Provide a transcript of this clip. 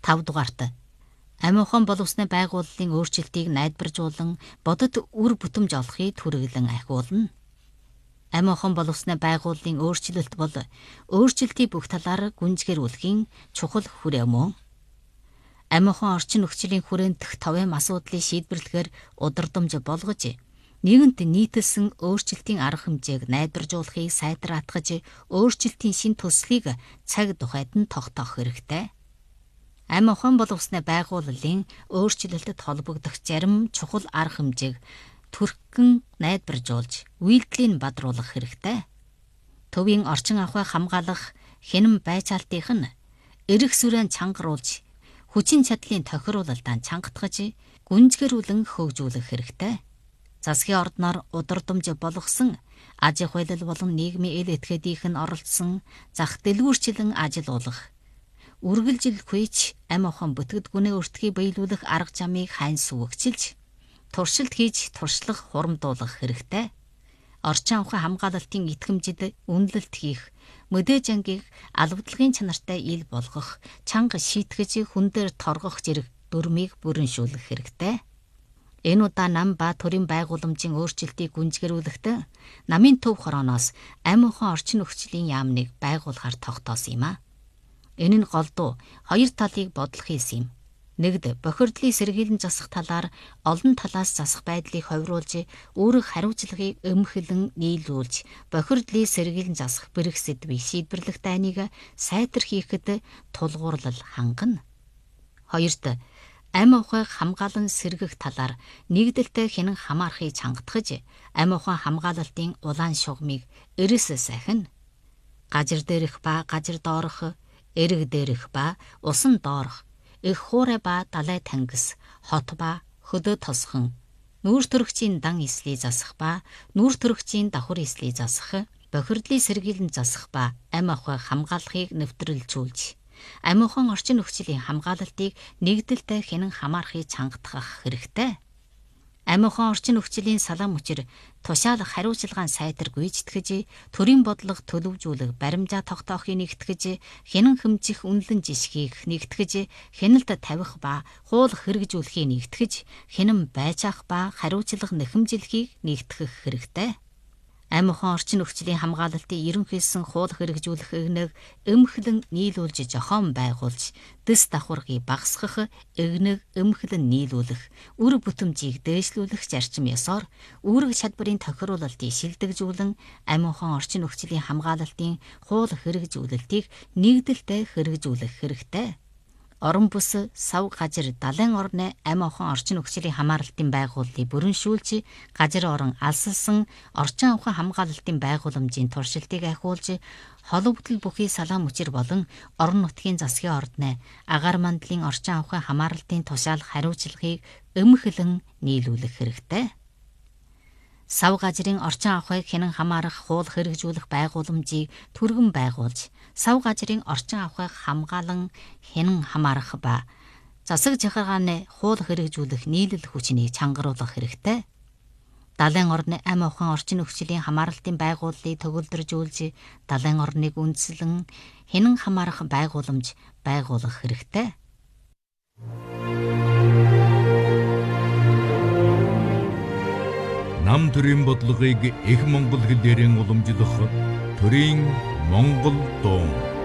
5 дугаарт амиухан боловсны байгууллагын өөрчлөлтийг найдваржуулан бодит үр бүтэмж олохыг түрэглэн ахиулна. Амиухан боловсны байгууллагын өөрчлөлт бол өөрчлөлтийн бүх талаар гүнзгийрүүлэхийн чухал хүрээ мөн. Амиухан орчин нөхцөлийн хүрээнд дэх товын асуудлыг шийдвэрлэхээр удирдамж болгож, нийгэмд нийтэлсэн өөрчлөлтийн арга хэмжээг найдваржуулахыг сайтраатгаж, өөрчлөлтийн шин төслийг цаг тухайд нь тогтоох хэрэгтэй. Амиухан боловсны байгууллагын өөрчлөлтөд холбогдох зарим чухал арга хэмжээг түрхгэн найдваржуулж, үйлдэлийг бадруулах хэрэгтэй. Төвийн орчин ахуйг хамгаалах хянам байцаалтынх нь эрх сүрэн чангаруулж, хүчин чадлын тохируулалтаа чангатгаж, гүнзгийрүүлэн хөгжүүлэх хэрэгтэй. Засгийн ордноор удирдамж болгосон, аж ахуй болон нийгмийн ил этгээдийнх нь оролцсон зах дэлгүүрчлэн ажилуулах, үргэлжилхүйч амиухан бүтээгдэхүүнээ өртгий биелүүлэх арга замыг хайн сүвгчилж, туршилт хийж туршлах хурамдуулах хэрэгтэй. Орчин ахуй хамгаалалтын итгэмжид үнэлэлт хийх, мэдээж ангийг албадлагын чанартай ил болгох, чанга шийтгэж хүн дээр торгох зэрэг дүрмийг бүрэншүүлэх хэрэгтэй. Энэ удаа нам ба төрийн байгууламжийн өөрчлөлтийг гүнзгийрүүлэхдээ намын төв хорооноос амиухан орчин нөхцөлийн яамныг байгуулахаар тогтоосон юм а. Энэ нь голдуу хоёр талыг бодлох юм. Нэгд бохирдлын сэргийлэн засах талаар олон талаас засах байдлыг ховруулж, өөрөг хариуцлагыг өмхлөн нийлүүлж, бохирдлын сэргийлэн засах бэрх сэдвийг шийдвэрлэх дайныг сайтар хийхэд тулгуурлал хангана. Хоёрт амиухан хамгаалан сэргэх талаар нэгдэлтэй хянан хамаарахыг чангатгаж, амиухан хамгаалалтын улаан шугамыг эрс сахин, гажир дээрх ба гажир доорох, эрэг дээрх ба усан доорох, их хуурай ба далай тангис, хот ба хөдөө тосхон, нүүр төрөгчийн дан эслийг засах ба нүүр төрөгчийн давхар эслийг засах, бохирдлын сэргийлэн засах ба амиухан хамгаалахыг нэвтрүүлжүүлж, амиухан орчин нөхцөлийн хамгаалалтыг нэгдэлтэй хянан хамаарахыг чангатгах хэрэгтэй. Амиухан орчин нөхцөлийн салаам мөчир тушаалах хариуцлагын сайтар гүйцэтгэж, төрийн бодлого төлөвжүүлэх баримжаа тогтоохыг нэгтгэж, хянан хэмжих үнэлэн жишгийг нэгтгэж, хяналт тавих ба хуул хэрэгжүүлэхийг нэгтгэж, хянан байцаах ба хариуцлага нэхэмжлэхийг нэгтгэх хэрэгтэй. Амиухан орчин нөхцөлийн хамгаалалтын ерөнхийсэн хуул хэрэгжүүлэх эгнэг өмхлөн нийлүүлж зохион байгуулж, дэс давхаргыг багасгах, эгнэг өмхлөн нийлүүлэх, үр бүтэмжийг дээшлүүлэх зарчим ёсоор үүрэг чадварын тохируулалтыг шилдэгжүүлэн амиухан орчин нөхцөлийн хамгаалалтын хуул хэрэгжүүлэлтийг нэгдэлтэй хэрэгжүүлэх хэрэгтэй. Орон бүс, сав гажир, далайн орны амиухан орчин нөхцөлийн хамгаалалтын байгууллагыг бүрэншүүлж, гажир орон алсалсан орчин ахуйн хамгаалалтын байгууламжийн туршилтыг ахиулж, холбогдол бүхий салаам мөчир болон орон нутгийн засгийн ордны агаар мандлын орчин ахуйн хамгаалалтын тушаалах хариуцлагыг өмхлөн нийлүүлэх хэрэгтэй. Сав гажрын орчин ахуйг хянан хамаарах хуул хэрэгжүүлэх байгууламжийг түргэн байгуулж, сав гажрын орчин ахуйг хамгаалан хянан хамаарах ба засаг захиргааны хуул хэрэгжүүлэх нийлэл хүчнийг чангаруулах хэрэгтэй. Далайн орны амиухан орчин нөхцөлийн хамгаалалтын байгууллагыг төгөлдржүүлж, далайн орныг үндэслэн хянан хамаарах байгууламж байгуулах хэрэгтэй. Нам төрийн бодлогыг их монгол хэлээрэн уламжлах төрийн монгол дуу.